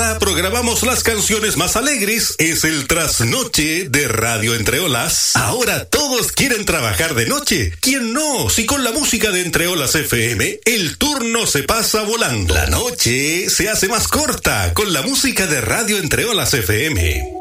día programamos las canciones más alegres. Es el trasnoche de Radio Entre Olas. Ahora todos quieren trabajar de noche. ¿Quién no? Si con la música de Entre Olas FM, el turno se pasa volando. La noche se hace más corta con la música de Radio Entre Olas FM.